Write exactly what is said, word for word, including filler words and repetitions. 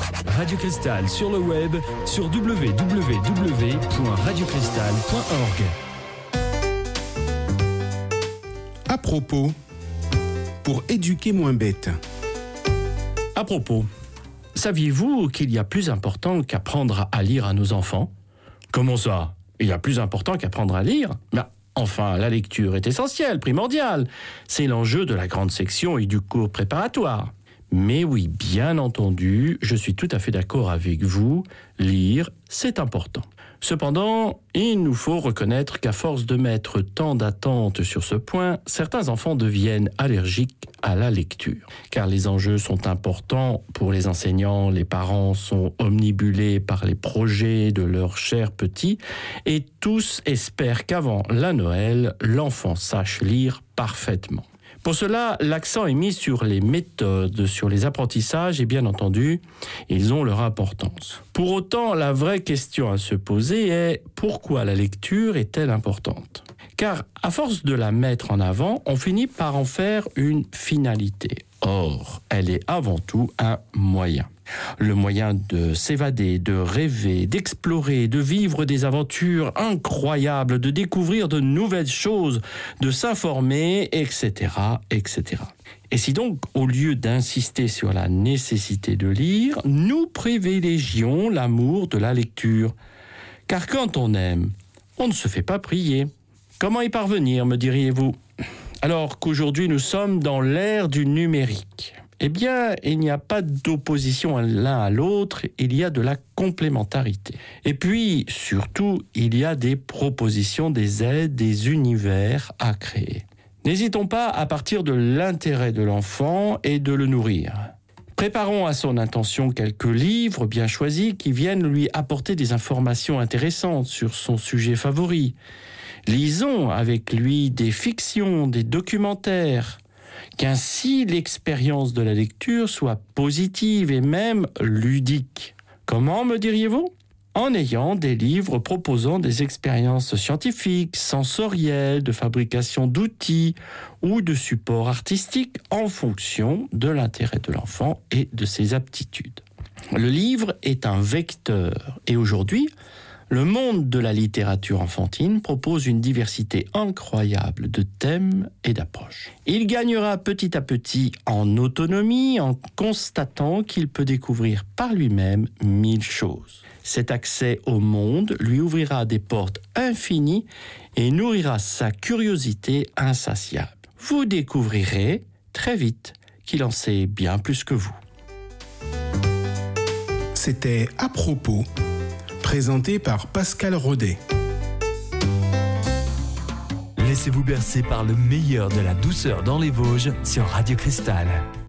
Radio Cristal sur le web, sur w w w point radio cristal point org. À propos, pour éduquer moins bête. À propos, saviez-vous qu'il y a plus important qu'apprendre à lire à nos enfants ? Comment ça ? Il y a plus important qu'apprendre à lire ? Mais enfin, la lecture est essentielle, primordiale. C'est l'enjeu de la grande section et du cours préparatoire. Mais oui, bien entendu, je suis tout à fait d'accord avec vous, lire, c'est important. Cependant, il nous faut reconnaître qu'à force de mettre tant d'attentes sur ce point, certains enfants deviennent allergiques à la lecture. Car les enjeux sont importants pour les enseignants, les parents sont omnibulés par les projets de leurs chers petits et tous espèrent qu'avant la Noël, l'enfant sache lire parfaitement. Pour cela, l'accent est mis sur les méthodes, sur les apprentissages et bien entendu, ils ont leur importance. Pour autant, la vraie question à se poser est pourquoi la lecture est-elle importante ? Car à force de la mettre en avant, on finit par en faire une finalité. Or, elle est avant tout un moyen. Le moyen de s'évader, de rêver, d'explorer, de vivre des aventures incroyables, de découvrir de nouvelles choses, de s'informer, et cetera, et cetera. Et si donc, au lieu d'insister sur la nécessité de lire, nous privilégions l'amour de la lecture. Car quand on aime, on ne se fait pas prier. Comment y parvenir, me diriez-vous ? Alors qu'aujourd'hui nous sommes dans l'ère du numérique, eh bien, il n'y a pas d'opposition l'un à l'autre, il y a de la complémentarité. Et puis, surtout, il y a des propositions, des aides, des univers à créer. N'hésitons pas à partir de l'intérêt de l'enfant et de le nourrir. Préparons à son intention quelques livres bien choisis qui viennent lui apporter des informations intéressantes sur son sujet favori. Lisons avec lui des fictions, des documentaires, qu'ainsi l'expérience de la lecture soit positive et même ludique. Comment, me diriez-vous ? En ayant des livres proposant des expériences scientifiques, sensorielles, de fabrication d'outils ou de supports artistiques en fonction de l'intérêt de l'enfant et de ses aptitudes. Le livre est un vecteur et aujourd'hui, le monde de la littérature enfantine propose une diversité incroyable de thèmes et d'approches. Il gagnera petit à petit en autonomie en constatant qu'il peut découvrir par lui-même mille choses. Cet accès au monde lui ouvrira des portes infinies et nourrira sa curiosité insatiable. Vous découvrirez très vite qu'il en sait bien plus que vous. C'était À propos, présenté par Pascal Rodet. Laissez-vous bercer par le meilleur de la douceur dans les Vosges sur Radio Cristal.